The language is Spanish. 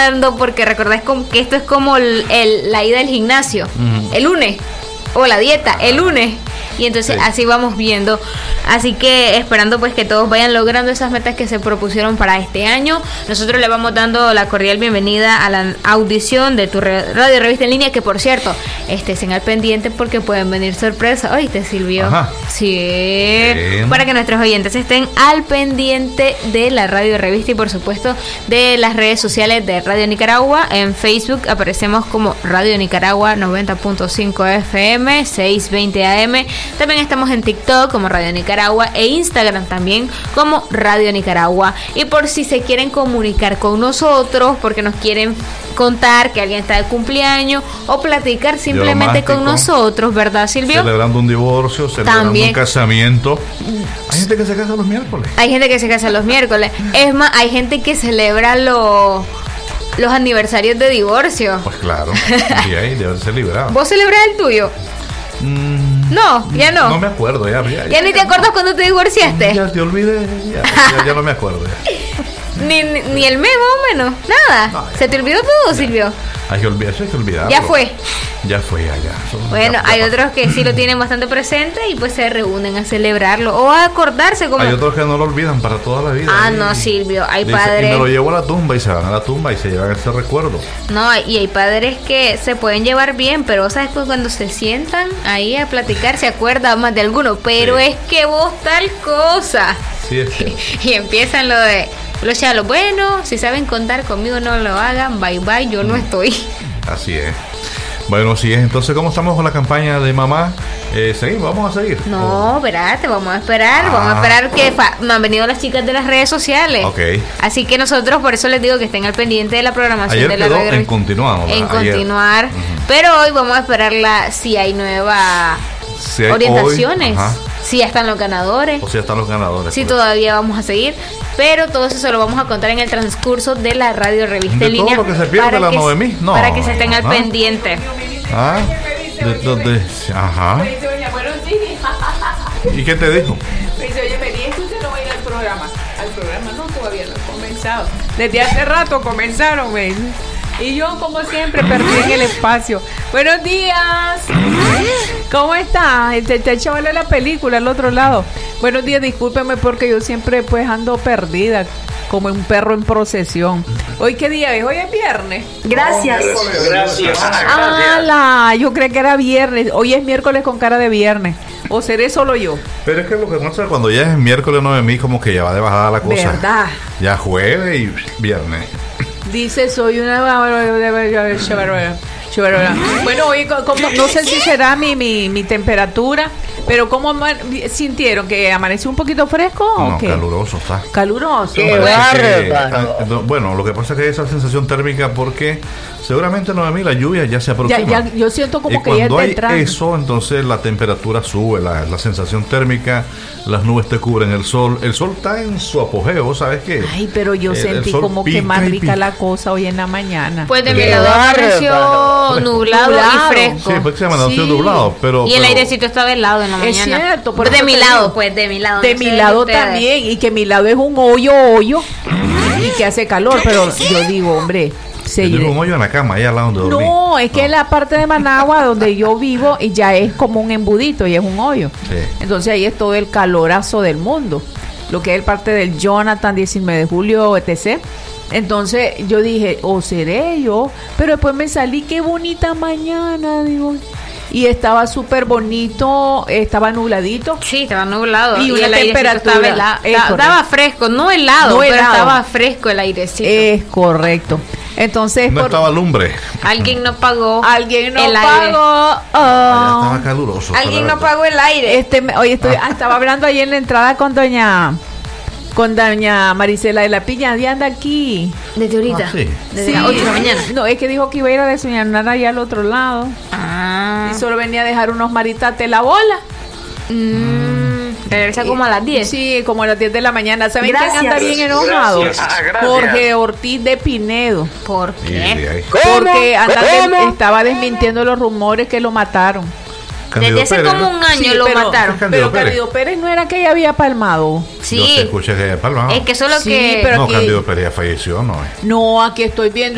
viendo, porque recordás que esto es como la ida al gimnasio, el lunes, o la dieta, el lunes. Y entonces así vamos viendo. Así que esperando pues que todos vayan logrando esas metas que se propusieron para este año. Nosotros le vamos dando la cordial bienvenida a la audición de tu radio revista en línea, que por cierto, estén al pendiente porque pueden venir sorpresas. ¿Oíste, Silvio? Ajá. Sí. Bien. Para que nuestros oyentes estén al pendiente de la radio revista y por supuesto de las redes sociales de Radio Nicaragua. En Facebook aparecemos como Radio Nicaragua 90.5 FM 620 AM. También estamos en TikTok como Radio Nicaragua e Instagram también como Radio Nicaragua. Y por si se quieren comunicar con nosotros porque nos quieren contar que alguien está de cumpleaños o platicar simplemente con nosotros, ¿verdad, Silvio? Celebrando un divorcio, celebrando también un casamiento. Hay gente que se casa los miércoles. Hay gente que se casa los miércoles. Es más, hay gente que celebra los aniversarios de divorcio. Pues claro, y ahí debe ser liberado. ¿Vos celebras el tuyo? No, ya no. No me acuerdo, ya ni te acuerdas cuando te divorciaste. Ya te olvidé, ya no me acuerdo. Ni el mes más o menos, nada. No, ¿se te olvidó todo, Silvio? Hay que olvidarlo. Ya fue. Ya. Bueno, ya hay otros que sí lo tienen bastante presente y pues se reúnen a celebrarlo o a acordarse como... Hay otros que no lo olvidan para toda la vida. No, Silvio, hay dice, padres... Y me lo llevo a la tumba y se van a la tumba y se llevan ese recuerdo. No, y hay padres que se pueden llevar bien, pero ¿sabes? Pues cuando se sientan ahí a platicar se acuerdan más de alguno, pero es que vos tal cosa. Sí, es que... Y empiezan lo de... Lo bueno, si saben contar conmigo no lo hagan, bye bye, yo no estoy. Así es. Bueno, sí es. Entonces, ¿cómo estamos con la campaña de mamá? ¿Seguimos? ¿Vamos a seguir? No, espérate, vamos a esperar que no han venido las chicas de las redes sociales. Ok. Así que nosotros, por eso les digo que estén al pendiente de la programación ayer de la quedó radio. En continuar. Pero hoy vamos a esperarla si hay nuevas orientaciones. Si ya están los ganadores. O si ya están los ganadores. Si todavía vamos a seguir. Pero todo eso se lo vamos a contar en el transcurso de la radio revista en línea. Todo lo que se pierde la Noemí. No. Para que se estén al pendiente. Ajá. ¿Y qué te dijo? Me dice, oye, me dijo que usted no va a ir al programa. Al programa no, todavía no ha comenzado. Desde hace rato comenzaron, me dice. Y yo, como siempre, perdí en el espacio. Buenos días. ¿Cómo está? Te chaval de la película al otro lado. Buenos días, discúlpeme porque yo siempre pues ando perdida, como un perro en procesión. ¿Hoy qué día es? Hoy es viernes. Gracias. ¡Hala! Yo creí que era viernes. Hoy es miércoles con cara de viernes. ¿O seré solo yo? Pero es que lo que pasa es cuando ya es miércoles 9 como que ya va de bajada la cosa. ¿Verdad? Ya jueves y viernes. Dice, soy una... Bueno, hoy no sé si será mi temperatura, pero ¿cómo sintieron? ¿Que amaneció un poquito fresco o qué? Caluroso está. Caluroso. ¡Qué bárbaro! Bueno, lo que pasa es que esa sensación térmica porque seguramente la lluvia ya se aproxima. Yo siento como que ya está entrando. Cuando hay eso, entonces la temperatura sube, la sensación térmica, las nubes te cubren el sol está en su apogeo, ¿sabes qué? Ay, pero yo sentí como que más rica la cosa hoy en la mañana. Pues de mi lado amaneció nublado y fresco. Sí, pues se amaneció nublado, pero... Y el airecito estaba helado en la mañana. Es cierto. Pero de mi lado, pues, de mi lado. De mi lado también, y que mi lado es un hoyo, y que hace calor, pero yo digo, hombre... Tengo un hoyo en la cama, ahí al lado donde dormí. No, es que en la parte de Managua donde yo vivo y ya es como un embudito y es un hoyo. Sí. Entonces ahí es todo el calorazo del mundo. Lo que es el parte del Jonathan, 19 de julio, etc. Entonces yo dije, seré yo. Pero después me salí, qué bonita mañana, digo. Y estaba súper bonito, estaba nubladito. Sí, estaba nublado. Y una temperatura. Estaba fresco, no helado, pero estaba fresco el airecito. Es correcto. Entonces, no estaba lumbre. Alguien no pagó. Alguien no el pagó. Estaba caluroso. Alguien no pagó el aire. Hoy estaba hablando ahí en la entrada con doña Marisela de la Piña. ¿Dónde anda aquí? Desde ahorita. Sí. Desde las 8 de la mañana. No, es que dijo que iba a ir a desayunar allá al otro lado. Y solo venía a dejar unos maritates en la bola. Regresa como a las 10. Sí, como a las 10 de la mañana. ¿Saben quién anda bien enojado? Jorge Ortiz de Pinedo. ¿Por qué? Porque estaba desmintiendo los rumores que lo mataron. Desde hace como un año lo mataron. Pero Cándido Pérez no era que ya había palmado. Sí. Yo te escuché que había palmado. Es que solo que... Pero Cándido Pérez ya falleció, ¿no? No, aquí estoy viendo.